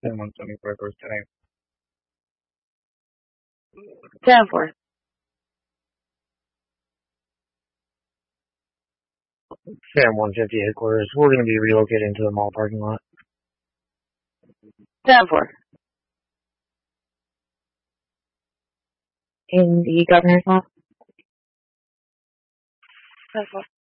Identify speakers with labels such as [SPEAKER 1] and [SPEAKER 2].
[SPEAKER 1] Sam 174 course today.
[SPEAKER 2] 10-4.
[SPEAKER 1] Sam 150 headquarters. We're going to be relocating to the mall parking lot.
[SPEAKER 2] 10-4. In the governor's office. 10-4.